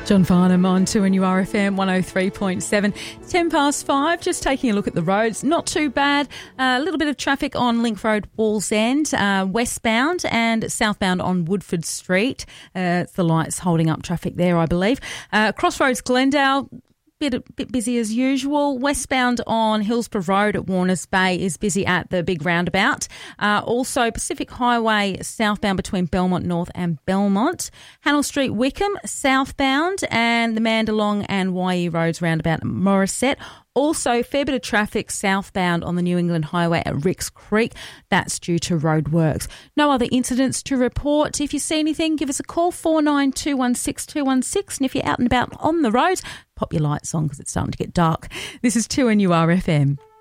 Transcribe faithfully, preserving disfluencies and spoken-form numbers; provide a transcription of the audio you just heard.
John Farnham on two N U R F M one oh three point seven. It's ten past five, just taking a look at the roads. Not too bad. Uh, a little bit of traffic on Link Road, Wallsend, uh, westbound and southbound on Woodford Street. Uh, it's the lights holding up traffic there, I believe. Uh, Crossroads, Glendale. Bit, a bit busy as usual. Westbound on Hillsborough Road at Warners Bay is busy at the big roundabout. Uh, also, Pacific Highway southbound between Belmont North and Belmont. Hannell Street, Wickham, southbound, and the Mandalong and Y E Roads roundabout at Morisset. Also, fair bit of traffic southbound on the New England Highway at Ricks Creek. That's due to roadworks. No other incidents to report. If you see anything, give us a call, four nine two one six two one six. And if you're out and about on the road, pop your lights on because it's starting to get dark. This is two N U R F M.